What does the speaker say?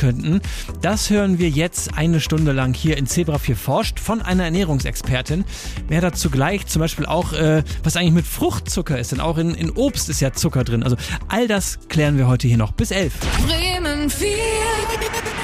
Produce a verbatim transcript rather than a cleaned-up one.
könnten. Das hören wir jetzt eine Stunde lang hier in Zebra vier forscht von einer Ernährungsexpertin. Mehr dazu gleich, zum Beispiel auch, äh, was eigentlich mit Fruchtzucker ist, denn auch in, in Obst ist ja Zucker drin. Also all das klären wir heute hier noch bis elf. Bremen vier